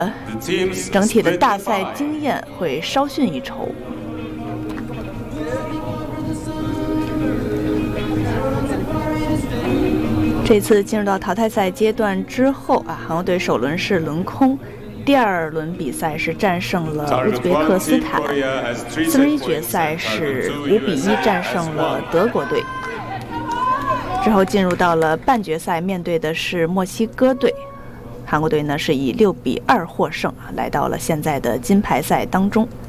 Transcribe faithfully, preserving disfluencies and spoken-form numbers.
整体的大赛经验会稍逊一筹。这次进入到淘汰赛阶段之后啊，韩国队首轮是轮空，第二轮比赛是战胜了乌兹别克斯坦，四分之一决赛是五比一战胜了德国队。之后进入到了半决赛，面对的是墨西哥队，韩国队呢是以六比二获胜，来到了现在的金牌赛当中。